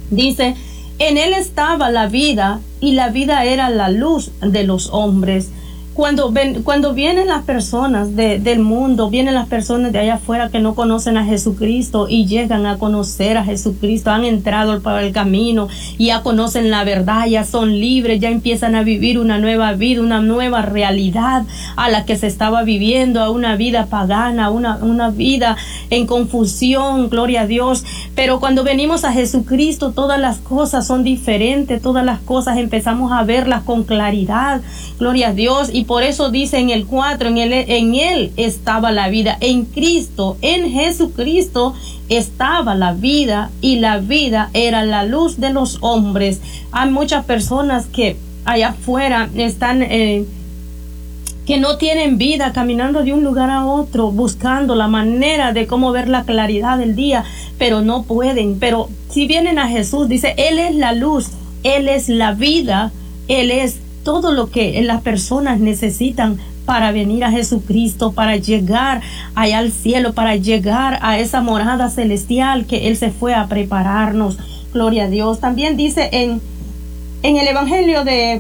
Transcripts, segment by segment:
Dice, en él estaba la vida y la vida era la luz de los hombres. Cuando vienen las personas del mundo, vienen las personas de allá afuera que no conocen a Jesucristo y llegan a conocer a Jesucristo, han entrado por el camino y ya conocen la verdad, ya son libres, ya empiezan a vivir una nueva vida, una nueva realidad a la que se estaba viviendo, a una vida pagana, una vida en confusión, gloria a Dios. Pero cuando venimos a Jesucristo, todas las cosas son diferentes, todas las cosas empezamos a verlas con claridad, gloria a Dios. Y por eso dice en el 4, en él estaba la vida, en Cristo, en Jesucristo estaba la vida y la vida era la luz de los hombres. Hay muchas personas que allá afuera están que no tienen vida, caminando de un lugar a otro, buscando la manera de cómo ver la claridad del día, pero no pueden. Pero si vienen a Jesús, dice, Él es la luz, Él es la vida, Él es todo lo que las personas necesitan para venir a Jesucristo, para llegar allá al cielo, para llegar a esa morada celestial que Él se fue a prepararnos. Gloria a Dios. También dice en el Evangelio de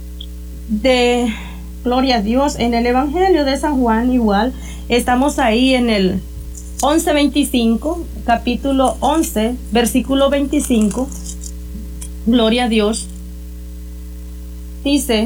Gloria a Dios, en el Evangelio de San Juan, igual, estamos ahí en el 11:25, capítulo 11, versículo 25. Gloria a Dios. Dice,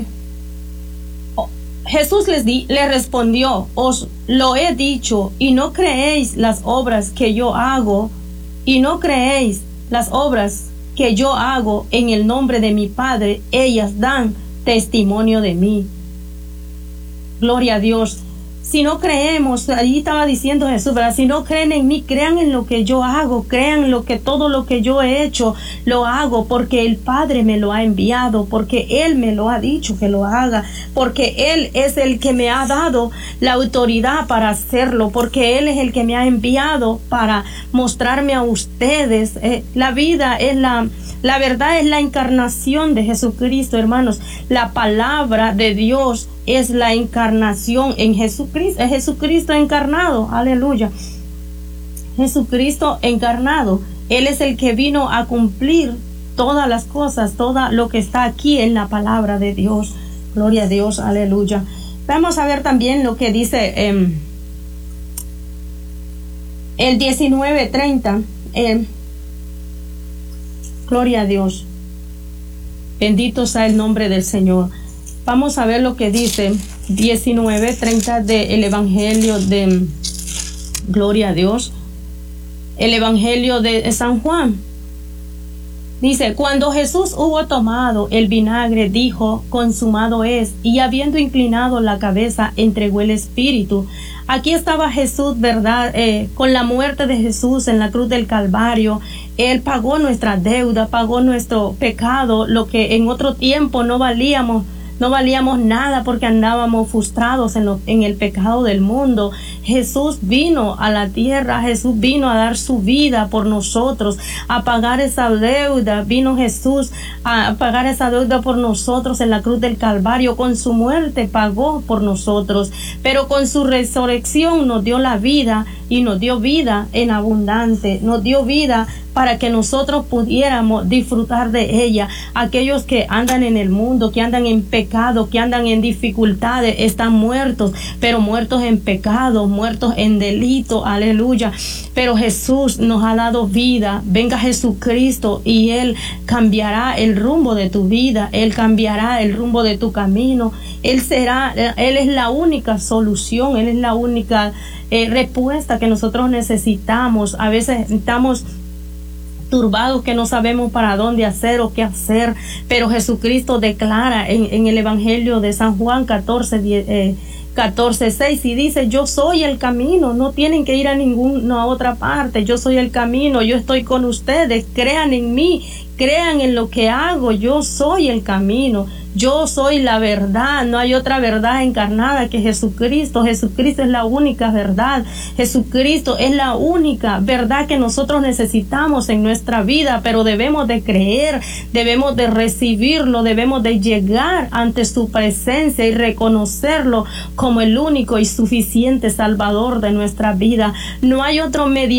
Jesús le respondió, os lo he dicho, y no creéis las obras que yo hago, y no creéis las obras que yo hago en el nombre de mi Padre, ellas dan testimonio de mí. Gloria a Dios. Si no creemos, allí estaba diciendo Jesús, ¿verdad? Si no creen en mí, crean en lo que yo hago, crean todo lo que yo he hecho, lo hago porque el Padre me lo ha enviado, porque Él me lo ha dicho que lo haga, porque Él es el que me ha dado la autoridad para hacerlo, porque Él es el que me ha enviado para mostrarme a ustedes. La vida es la verdad, es la encarnación de Jesucristo, hermanos. La palabra de Dios es la encarnación en Jesucristo, es Jesucristo encarnado, aleluya. Jesucristo encarnado, Él es el que vino a cumplir todas las cosas, todo lo que está aquí en la palabra de Dios. Gloria a Dios, aleluya. Vamos a ver también lo que dice el 19:30. Gloria a Dios. Bendito sea el nombre del Señor. Vamos a ver lo que dice 19:30 del Evangelio de Gloria a Dios. El Evangelio de San Juan. Dice, cuando Jesús hubo tomado el vinagre, dijo, consumado es, y habiendo inclinado la cabeza, entregó el espíritu. Aquí estaba Jesús, ¿verdad? Con la muerte de Jesús en la cruz del Calvario, Él pagó nuestra deuda, pagó nuestro pecado, lo que en otro tiempo no valíamos nada porque andábamos frustrados en el pecado del mundo. Jesús vino a la tierra, Jesús vino a dar su vida por nosotros, a pagar esa deuda. Vino Jesús a pagar esa deuda por nosotros en la cruz del Calvario. Con su muerte pagó por nosotros, pero con su resurrección nos dio la vida y nos dio vida en abundante, nos dio vida para que nosotros pudiéramos disfrutar de ella. Aquellos que andan en el mundo, que andan en pecado, que andan en dificultades, están muertos, pero muertos en pecado, muertos en delito, aleluya. Pero Jesús nos ha dado vida. Venga Jesucristo y Él cambiará el rumbo de tu vida, Él cambiará el rumbo de tu camino. Él es la única solución, Él es la única respuesta que nosotros necesitamos. A veces estamos turbados que no sabemos para dónde hacer o qué hacer, pero Jesucristo declara en el Evangelio de San Juan 14:6 y dice, yo soy el camino, no tienen que ir a ninguna otra parte, yo soy el camino, yo estoy con ustedes, crean en mí, crean en lo que hago, yo soy el camino, yo soy la verdad, no hay otra verdad encarnada que Jesucristo. Jesucristo es la única verdad, Jesucristo es la única verdad que nosotros necesitamos en nuestra vida, pero debemos de creer, debemos de recibirlo, debemos de llegar ante su presencia y reconocerlo como el único y suficiente Salvador de nuestra vida. No hay otro mediador